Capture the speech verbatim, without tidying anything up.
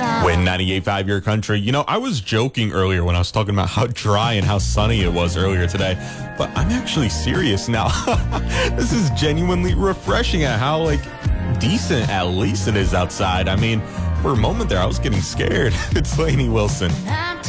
Win ninety-eight point five Your Country. You know, I was joking earlier when I was talking about how dry and how sunny it was earlier today, but I'm actually serious now. This is genuinely refreshing at how, like, decent at least it is outside. I mean, for a moment there, I was getting scared. It's Lainey Wilson.